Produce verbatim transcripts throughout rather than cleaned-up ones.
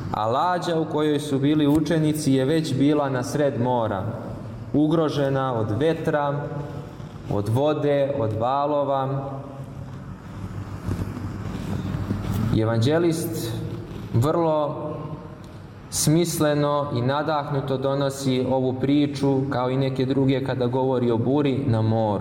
a lađa u kojoj su bili učenici je već bila na sred mora, ugrožena od vetra, od vode, od valova. Evanđelist vrlo smisleno i nadahnuto donosi ovu priču, kao i neke druge kada govori o buri na moru.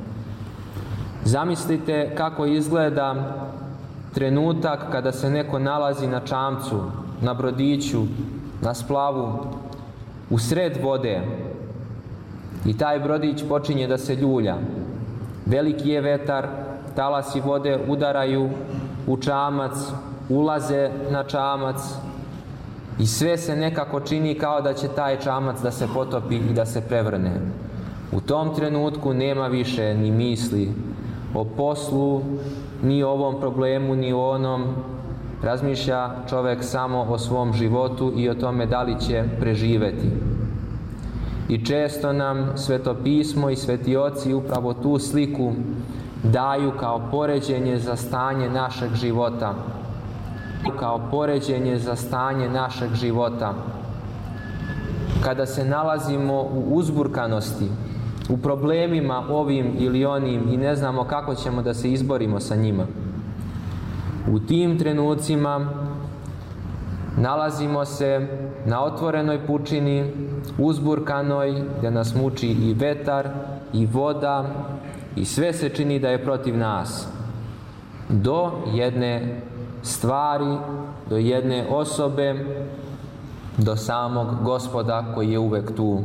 Zamislite kako izgleda trenutak kada se neko nalazi na čamcu, na brodiću, na splavu, u sred vode i taj brodić počinje da se ljulja. Veliki je vetar, talasi vode udaraju u čamac, ulaze na čamac i sve se nekako čini kao da će taj čamac da se potopi i da se prevrne. U tom trenutku nema više ni misli o poslu, ni o ovom problemu, ni o onom. Razmišlja čovjek samo o svom životu i o tome da li će preživeti. I često nam Sveto pismo i sveti oci upravo tu sliku daju kao poređenje za stanje našeg života. Kao poređenje za stanje našeg života. Kada se nalazimo u uzburkanosti, u problemima ovim ili onim i ne znamo kako ćemo da se izborimo sa njima. U tim trenucima nalazimo se na otvorenoj pučini, uzburkanoj, gdje nas muči i vetar i voda i sve se čini da je protiv nas. Do jedne stvari, do jedne osobe, do samog Gospoda koji je uvek tu.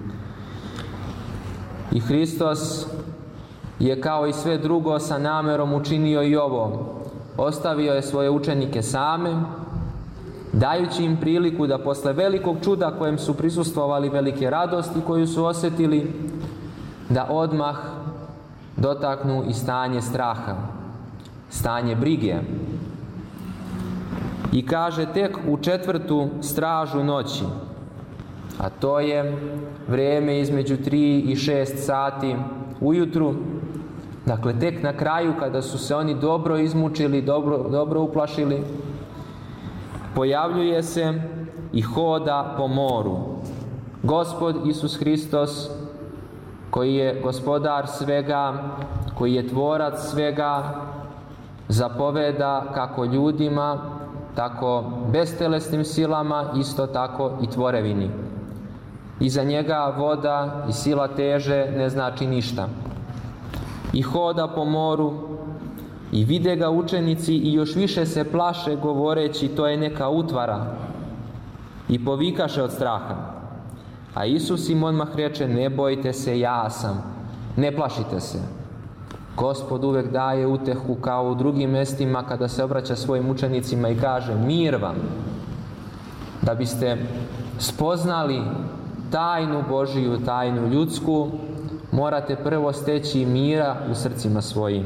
I Hristos je kao i sve drugo sa namerom učinio i ovo. Ostavio je svoje učenike same, dajući im priliku da posle velikog čuda kojem su prisustvovali, velike radosti koju su osjetili, da odmah dotaknu i stanje straha, stanje brige. I kaže tek u četvrtu stražu noći, a to je vrijeme između tri i šest sati ujutru, dakle tek na kraju kada su se oni dobro izmučili, dobro, dobro uplašili, pojavljuje se i hoda po moru. Gospod Isus Hristos, koji je gospodar svega, koji je tvorac svega, zapoveda kako ljudima, tako bestelesnim silama, isto tako i tvorevini. Iza njega voda i sila teže ne znači ništa. I hoda po moru, i vide ga učenici i još više se plaše, govoreći to je neka utvara, i povikaše od straha. A Isus im odmah reče, ne bojte se, ja sam, ne plašite se. Gospod uvek daje utehu kao u drugim mestima kada se obraća svojim učenicima i kaže mir vam. Da biste spoznali tajnu Božiju, tajnu ljudsku, morate prvo steći mira u srcima svojim.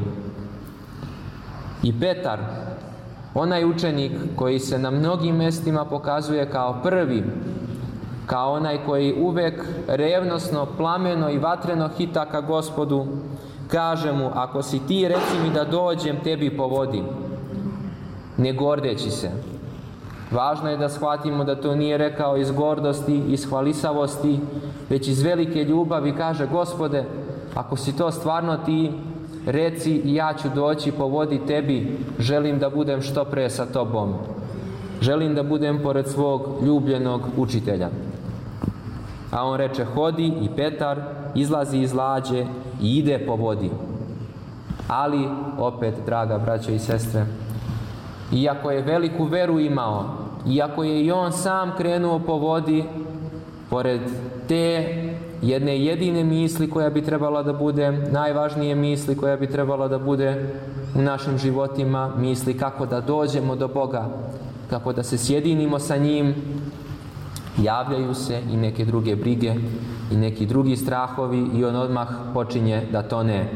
I Petar, onaj učenik koji se na mnogim mestima pokazuje kao prvi, kao onaj koji uvek revnosno, plameno i vatreno hita ka Gospodu, kaže mu, ako si ti, reci mi da dođem tebi po vodi, ne gordeći se. Važno je da shvatimo da to nije rekao iz gordosti, iz hvalisavosti, već iz velike ljubavi. Kaže, Gospode, ako si to stvarno ti, reci i ja ću doći po vodi tebi, želim da budem što pre sa tobom. Želim da budem pored svog ljubljenog učitelja. A on reče, hodi, i Petar izlazi iz lađe i ide po vodi. Ali, opet, draga braćo i sestre, iako je veliku veru imao, iako je i on sam krenuo po vodi, pored te jedne jedine misli koja bi trebala da bude, najvažnije misli koja bi trebala da bude u našim životima, misli kako da dođemo do Boga, kako da se sjedinimo sa njim, javljaju se i neke druge brige i neki drugi strahovi i on odmah počinje da tone.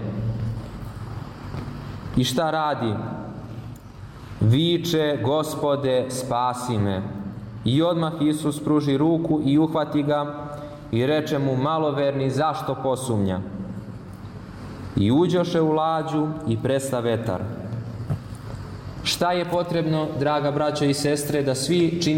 I šta radi? Viče, Gospode, spasi me. I odmah Isus pruži ruku i uhvati ga i reče mu, maloverni, zašto posumnja? I uđoše u lađu i presta vetar. Šta je potrebno, draga braćo i sestre, da svi činimo